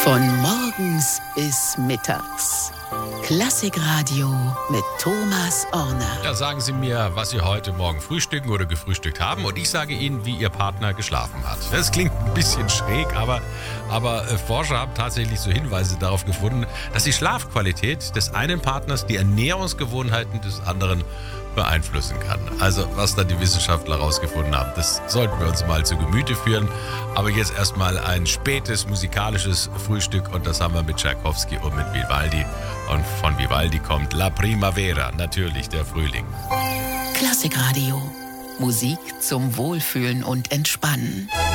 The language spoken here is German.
Von morgens bis mittags. Klassikradio mit Thomas Orner. Ja, sagen Sie mir, was Sie heute Morgen frühstücken oder gefrühstückt haben, und ich sage Ihnen, wie Ihr Partner geschlafen hat. Das klingt ein bisschen schräg, aber Forscher haben tatsächlich so Hinweise darauf gefunden, dass die Schlafqualität des einen Partners die Ernährungsgewohnheiten des anderen beeinflussen kann. Also, was da die Wissenschaftler herausgefunden haben, das sollten wir uns mal zu Gemüte führen. Aber jetzt erstmal ein spätes musikalisches Frühstück, und das haben wir mit Tschaikowski und mit Vivaldi. Und von Vivaldi kommt La Primavera, natürlich der Frühling. Klassikradio. Musik zum Wohlfühlen und Entspannen.